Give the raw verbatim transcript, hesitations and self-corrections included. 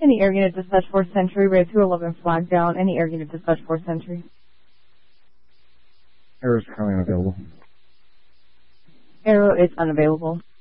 Any air unit dispatch fourth Century, Red two eleven flag down. Any air unit dispatch fourth Century. Arrow is currently unavailable. Arrow is unavailable.